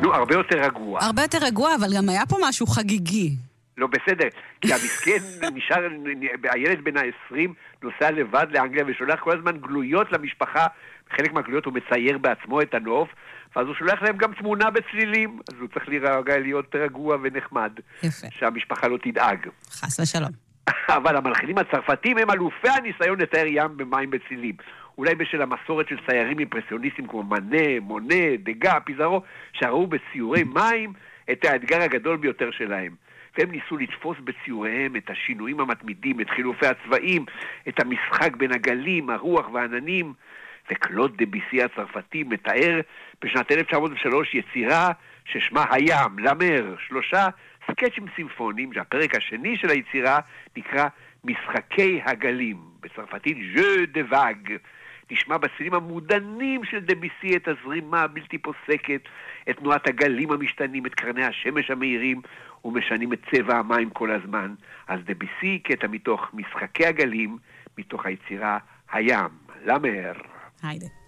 נו, הרבה יותר רגוע. הרבה יותר רגוע, אבל גם היה פה משהו חגיגי. לא, בסדר, כי המסכן נשאר, הילד בן ה-20 נוסע לבד לאנגליה ושולח כל הזמן גלויות למשפחה, חלק מהגלויות הוא מצייר בעצמו את הנוף, ואז הוא שולח להם גם תמונה בצלילים, אז הוא צריך להיות רגוע ונחמד. יפה. שהמשפחה לא תדאג. חס ושלום. אבל המלחינים הצרפתים הם אלופי הניסיון לתאר ים במים בצלילים. אולי בשל המסורת של ציירים אימפרסיוניסטים כמו מנה, מונה, דגה, פיזרו, שראו בציורי מים את האתגר הגדול ביותר שלהם. והם ניסו לתפוס בציוריהם את השינויים המתמידים, את חילופי הצבעים, את המשחק בין הגלים, הרוח והעננים. וקלוד דביסי הצרפתי מתאר בשנת 1903 יצירה ששמה הים, למר, 3 סקצ'ים סימפוניים, שהפרק השני של היצירה נקרא משחקי הגלים, בצרפתית Jeux de Vagues. נשמע בצלילים המודנים של דביסי את הזרימה הבלתי פוסקת, את תנועת הגלים המשתנים, את קרני השמש המהירים, ומשנים את צבע המים כל הזמן. אז דביסי קטע מתוך משחקי הגלים, מתוך היצירה הים, למר. היידה.